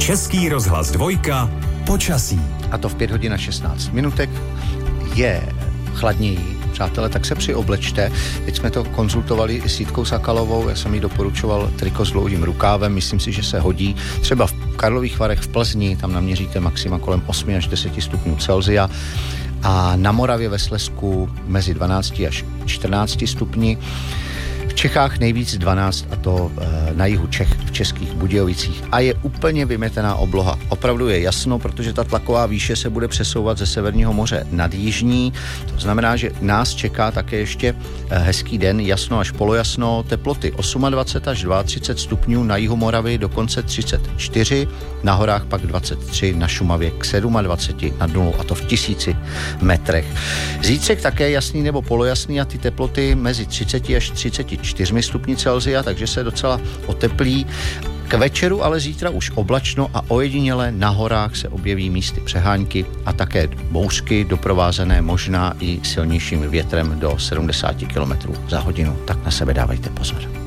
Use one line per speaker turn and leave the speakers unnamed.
Český rozhlas 2, počasí.
A to v 5 hodin a 16 minutek. Je chladněji, přátelé, tak se přioblečte. Teď jsme to konzultovali i s Jitkou Sakalovou, já jsem jí doporučoval triko s dlouhým rukávem, myslím si, že se hodí. Třeba v Karlových Varech v Plzni, tam naměříte maxima kolem 8 až 10 stupňů Celsia a na Moravě ve Slezsku mezi 12 až 14 stupni. V Čechách nejvíc 12 a to na jihu Čech v Českých Budějovicích a je úplně vymetená obloha. Opravdu je jasno, protože ta tlaková výše se bude přesouvat ze Severního moře nad jižní. To znamená, že nás čeká také ještě hezký den, jasno až polojasno, teploty 28 až 32 stupňů, na jihu Moravy dokonce 34, na horách pak 23, na Šumavě k 27 nad nulou a to v 1000 metrech. Zítřek také jasný nebo polojasný a ty teploty mezi 30 až 34 stupni Celsia, takže se docela oteplí. K večeru ale zítra už oblačno a ojediněle na horách se objeví místy přehánky a také bouřky doprovázené možná i silnějším větrem do 70 km za hodinu. Tak na sebe dávejte pozor.